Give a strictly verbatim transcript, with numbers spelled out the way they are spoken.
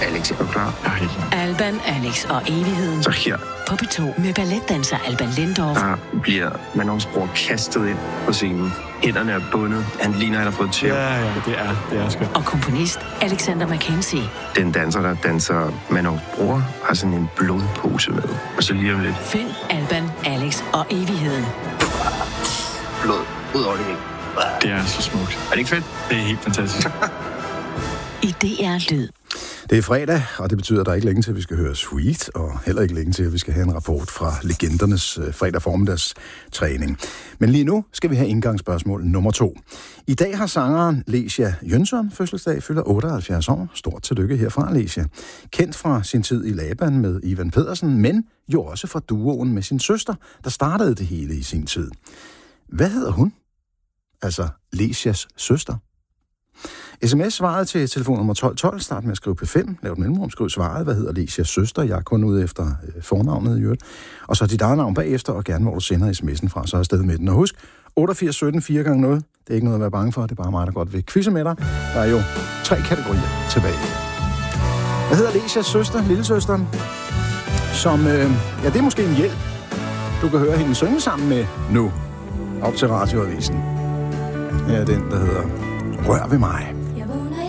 Alex, er du klar? Jeg er klar. Alban, Alex og evigheden. Så her. På P to med balletdanser Alban Lindorff. Der bliver Manons bror kastet ind på scenen. Hænderne er bundet. Han ligner, han har fået tæv. Ja, ja, det er, det er skønt. Og komponist Alexander McKenzie. Den danser, der danser Manons bror, har sådan en blodpose med. Og så lige om lidt. Find Alban, Alex og evigheden. Blod ud over det hele. Det er så smukt. Er det ikke fedt? Det er helt fantastisk. I D R Lyd. Det er fredag, og det betyder, at der er ikke længe til, at vi skal høre Sweet, og heller ikke længe til, at vi skal have en rapport fra legendernes fredag formiddags træning. Men lige nu skal vi have indgangsspørgsmål nummer to. I dag har sangeren Lecia Jønsson fødselsdag, fylder otteoghalvfjerds år. Stort tillykke herfra, Lecia. Kendt fra sin tid i Laban med Ivan Pedersen, men jo også fra duoen med sin søster, der startede det hele i sin tid. Hvad hedder hun? Altså Lecias søster. sms-svaret til telefonnummer tolv tolv, start med at skrive P fem, lav et mellemrum, skriv svaret, hvad hedder Lecias søster, jeg er kun ude efter øh, fornavnet i øvrigt, og så dit eget navn bagefter, og gerne hvor du sender sms'en fra, så er afsted med den. Og husk, otteogfirs sytten fire gange nul, det er ikke noget at være bange for, det er bare mig, der godt vil quizze med dig. Der er jo tre kategorier tilbage. Hvad hedder Lecias søster, lillesøsteren, som, øh, ja, det er måske en hjælp. Du kan høre hende synge sammen med nu, op til radioavisen. Ja, den, der hedder Rør ved mig.